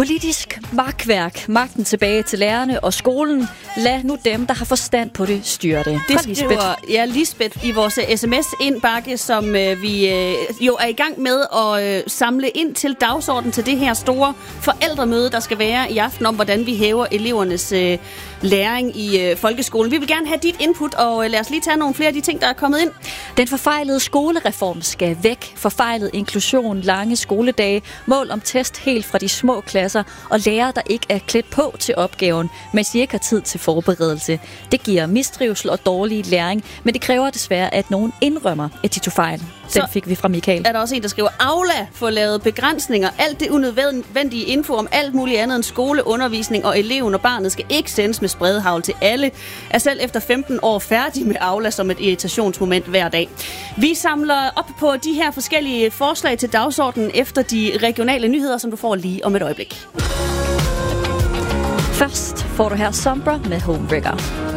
Politisk magtværk. Magten tilbage til lærerne og skolen. Lad nu dem, der har forstand på det, styre det. Det skriver Lisbeth i vores sms-indbakke, som vi jo er i gang med at samle ind til dagsordenen til det her store forældremøde, der skal være i aften om, hvordan vi hæver elevernes læring i folkeskolen. Vi vil gerne have dit input, og lad os lige tage nogle flere af de ting, der er kommet ind. Den forfejlede skolereform skal væk. Forfejlet inklusion, lange skoledage, mål om test helt fra de små klasser og lærere, der ikke er klædt på til opgaven, mens de ikke har tid til forberedelse. Det giver mistrivsel og dårlig læring, men det kræver desværre, at nogen indrømmer, at de tog fejl. Den fik vi fra Michael. Er der også en, der skriver, Aula får lavet begrænsninger. Alt det unødvendige info om alt muligt andet end skole, undervisning og eleven og barnet skal ikke sendes med spredehagl til alle. Er selv efter 15 år færdig med Aula som et irritationsmoment hver dag. Vi samler op på de her forskellige forslag til dagsordenen efter de regionale nyheder, som du får lige om et øjeblik. Først får du her Sombra med Homewrecker.